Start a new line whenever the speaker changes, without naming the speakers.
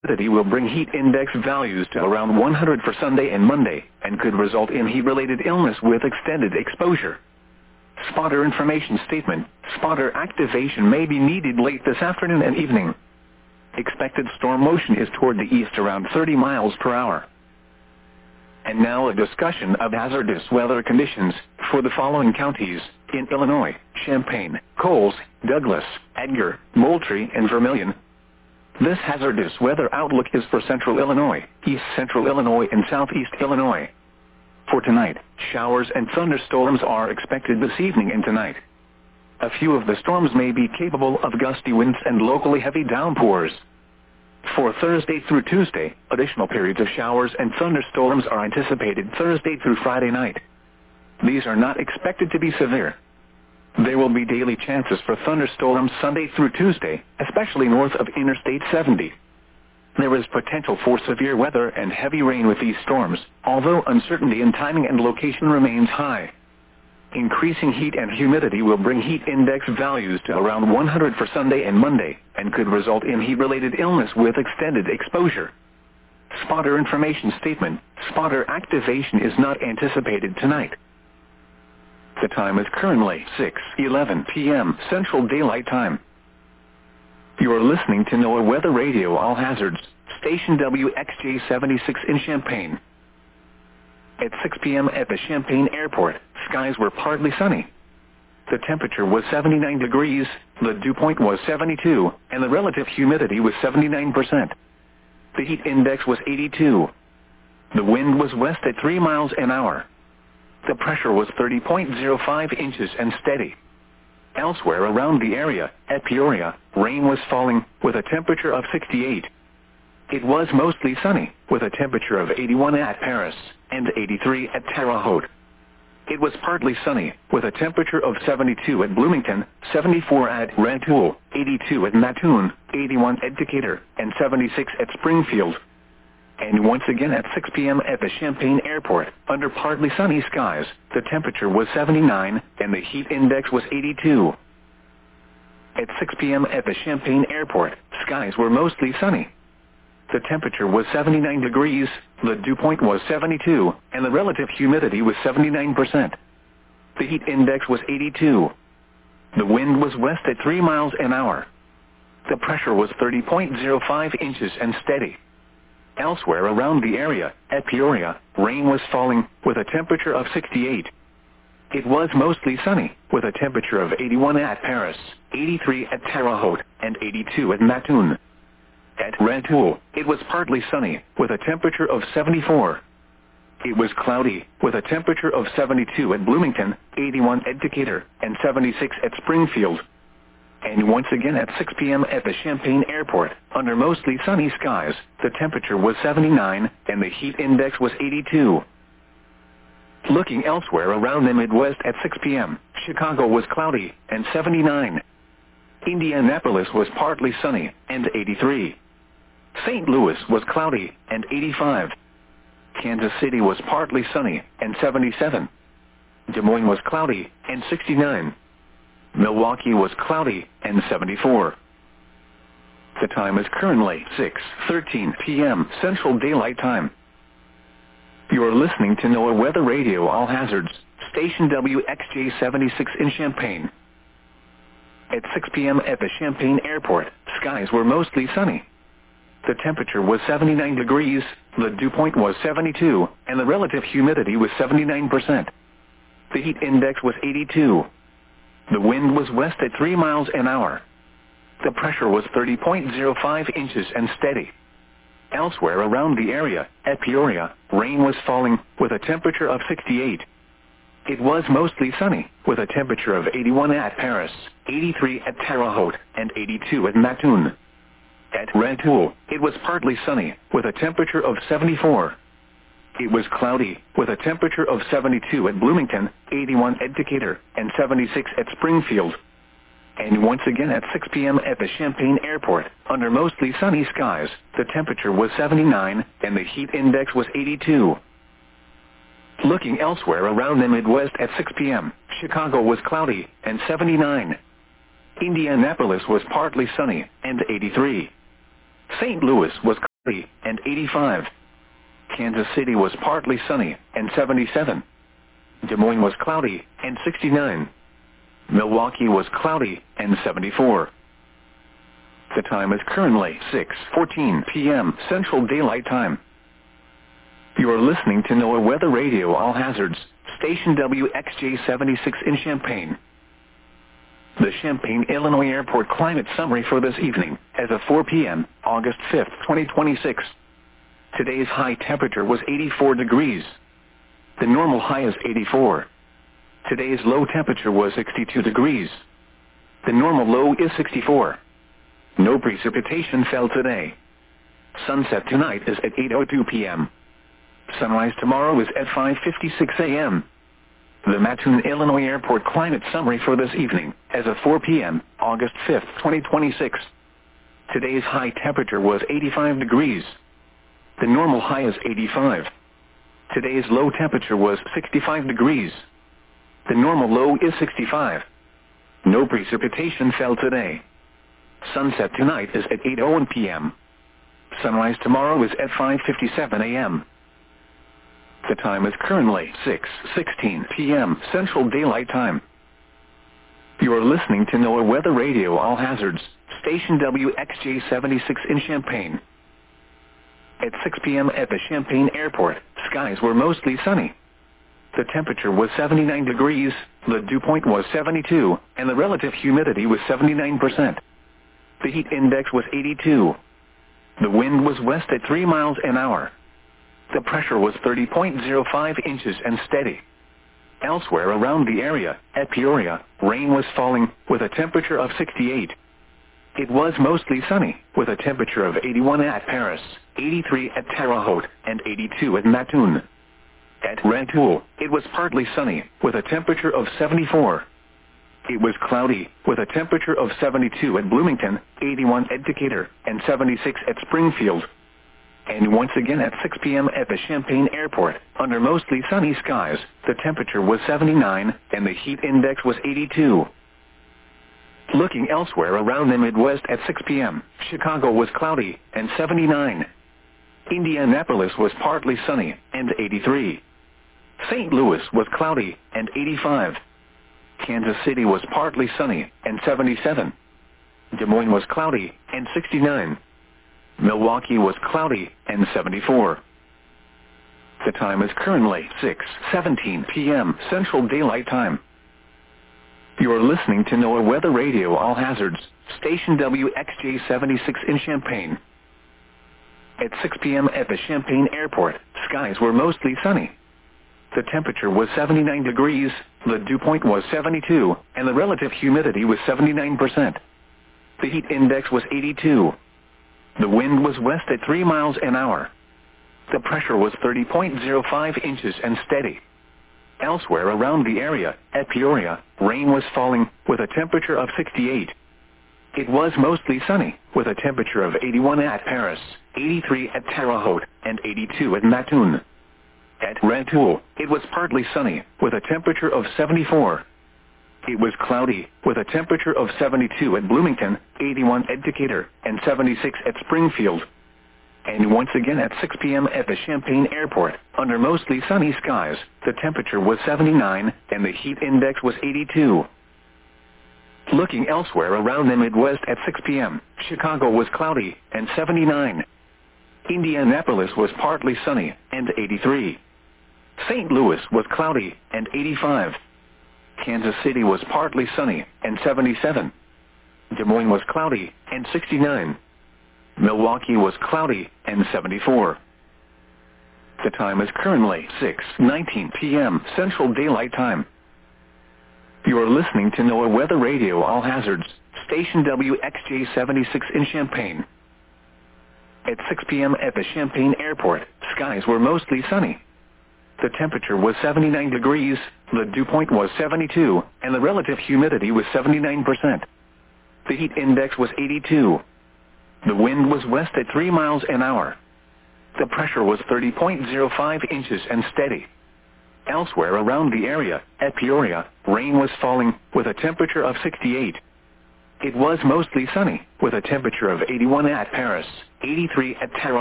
humidity will bring heat index values to around 100 for Sunday and Monday, and could result in heat-related illness with extended exposure. Spotter information statement. Spotter activation may be needed late this afternoon and evening. Expected storm motion is toward the east around 30 miles per hour. And now a discussion of hazardous weather conditions for the following counties in Illinois: Champaign, Coles, Douglas, Edgar, Moultrie, and Vermilion. This hazardous weather outlook is for central Illinois, east central Illinois, and southeast Illinois. For tonight, showers and thunderstorms are expected this evening and tonight. A few of the storms may be capable of gusty winds and locally heavy downpours. For Thursday through Tuesday, additional periods of showers and thunderstorms are anticipated Thursday through Friday night. These are not expected to be severe. There will be daily chances for thunderstorms Sunday through Tuesday, especially north of Interstate 70. There is potential for severe weather and heavy rain with these storms, although uncertainty in timing and location remains high. Increasing heat and humidity will bring heat index values to around 100 for Sunday and Monday, and could result in heat-related illness with extended exposure. Spotter information statement. Spotter activation is not anticipated tonight. The time is currently 6:11 p.m. Central Daylight Time. You are listening to NOAA Weather Radio All Hazards, station WXJ-76 in Champaign. At 6 p.m. at the Champaign Airport, skies were partly sunny. The temperature was 79 degrees, the dew point was 72, and the relative humidity was 79%. The heat index was 82. The wind was west at 3 miles an hour. The pressure was 30.05 inches and steady. Elsewhere around the area, at Peoria, rain was falling, with a temperature of 68. It was mostly sunny, with a temperature of 81 at Paris, and 83 at Terre Haute. It was partly sunny, with a temperature of 72 at Bloomington, 74 at Rantoul, 82 at Mattoon, 81 at Decatur, and 76 at Springfield. And once again at 6 p.m. at the Champaign Airport, under partly sunny skies, the temperature was 79, and the heat index was 82. At 6 p.m. at the Champaign Airport, skies were mostly sunny. The temperature was 79 degrees, the dew point was 72, and the relative humidity was 79%. The heat index was 82. The wind was west at 3 miles an hour. The pressure was 30.05 inches and steady. Elsewhere around the area, at Peoria, rain was falling, with a temperature of 68. It was mostly sunny, with a temperature of 81 at Paris, 83 at Terre Haute, and 82 at Mattoon. At Rantoul, it was partly sunny, with a temperature of 74. It was cloudy, with a temperature of 72 at Bloomington, 81 at Decatur, and 76 at Springfield. And once again at 6 p.m. at the Champaign Airport, under mostly sunny skies, the temperature was 79, and the heat index was 82. Looking elsewhere around the Midwest at 6 p.m., Chicago was cloudy, and 79. Indianapolis was partly sunny, and 83. St. Louis was cloudy, and 85. Kansas City was partly sunny, and 77. Des Moines was cloudy, and 69. Milwaukee was cloudy, and 74. The time is currently 6:13 p.m. Central Daylight Time. You are listening to NOAA Weather Radio All Hazards, station WXJ-76 in Champaign. At 6 p.m. at the Champaign Airport, skies were mostly sunny. The temperature was 79 degrees, the dew point was 72, and the relative humidity was 79%. The heat index was 82. The wind was west at 3 miles an hour. The pressure was 30.05 inches and steady. Elsewhere around the area, at Peoria, rain was falling, with a temperature of 68. It was mostly sunny, with a temperature of 81 at Paris, 83 at Terre Haute, and 82 at Mattoon. At Rantoul, it was partly sunny, with a temperature of 74. It was cloudy, with a temperature of 72 at Bloomington, 81 at Decatur, and 76 at Springfield. And once again at 6 p.m. at the Champaign Airport, under mostly sunny skies, the temperature was 79, and the heat index was 82. Looking elsewhere around the Midwest at 6 p.m., Chicago was cloudy, and 79. Indianapolis was partly sunny, and 83. St. Louis was cloudy and 85. Kansas City was partly sunny and 77. Des Moines was cloudy and 69. Milwaukee was cloudy and 74. The time is currently 6:14 p.m. Central Daylight Time. You are listening to NOAA Weather Radio All Hazards, station WXJ 76 in Champaign. The Champaign, Illinois Airport climate summary for this evening, as of 4 p.m., August 5, 2026. Today's high temperature was 84 degrees. The normal high is 84. Today's low temperature was 62 degrees. The normal low is 64. No precipitation fell today. Sunset tonight is at 8:02 p.m. Sunrise tomorrow is at 5:56 a.m. The Mattoon, Illinois Airport climate summary for this evening, as of 4 p.m., August 5, 2026. Today's high temperature was 85 degrees. The normal high is 85. Today's low temperature was 65 degrees. The normal low is 65. No precipitation fell today. Sunset tonight is at 8:01 p.m. Sunrise tomorrow is at 5:57 a.m. The time is currently 6:16 p.m. Central Daylight Time. You are listening to NOAA Weather Radio All Hazards, station WXJ 76 in Champaign. At 6 p.m. at the Champaign Airport, skies were mostly sunny. The temperature was 79 degrees, the dew point was 72, and the relative humidity was 79%. The heat index was 82. The wind was west at 3 miles an hour. The pressure was 30.05 inches and steady. Elsewhere around the area, at Peoria, rain was falling, with a temperature of 68. It was mostly sunny, with a temperature of 81 at Paris, 83 at Terre Haute, and 82 at Mattoon. At Rantoul, it was partly sunny, with a temperature of 74. It was cloudy, with a temperature of 72 at Bloomington, 81 at Decatur, and 76 at Springfield. And once again at 6 p.m. at the Champaign Airport, under mostly sunny skies, the temperature was 79, and the heat index was 82. Looking elsewhere around the Midwest at 6 p.m., Chicago was cloudy, and 79. Indianapolis was partly sunny, and 83. St. Louis was cloudy, and 85. Kansas City was partly sunny, and 77. Des Moines was cloudy, and 69. Milwaukee was cloudy, and 74. The time is currently 6:17 p.m. Central Daylight Time. You are listening to NOAA Weather Radio All Hazards, station WXJ 76 in Champaign. At 6 p.m. at the Champaign Airport, skies were mostly sunny. The temperature was 79 degrees, the dew point was 72, and the relative humidity was 79%. The heat index was 82. The wind was west at 3 miles an hour. The pressure was 30.05 inches and steady. Elsewhere around the area, at Peoria, rain was falling, with a temperature of 68. It was mostly sunny, with a temperature of 81 at Paris, 83 at Terre Haute, and 82 at Mattoon. At Rantoul, it was partly sunny, with a temperature of 74. It was cloudy, with a temperature of 72 at Bloomington, 81 at Decatur, and 76 at Springfield. And once again at 6 p.m. at the Champaign Airport, under mostly sunny skies, the temperature was 79, and the heat index was 82. Looking elsewhere around the Midwest at 6 p.m., Chicago was cloudy, and 79. Indianapolis was partly sunny, and 83. St. Louis was cloudy, and 85. Kansas City was partly sunny, and 77. Des Moines was cloudy, and 69. Milwaukee was cloudy, and 74. The time is currently 6:19 p.m. Central Daylight Time. You are listening to NOAA Weather Radio All Hazards, station WXJ 76 in Champaign. At 6 p.m. at the Champaign Airport, skies were mostly sunny. The temperature was 79 degrees, the dew point was 72, and the relative humidity was 79%. The heat index was 82. The wind was west at 3 miles an hour. The pressure was 30.05 inches and steady. Elsewhere around the area, at Peoria, rain was falling, with a temperature of 68. It was mostly sunny, with a temperature of 81 at Paris, 83 at Terre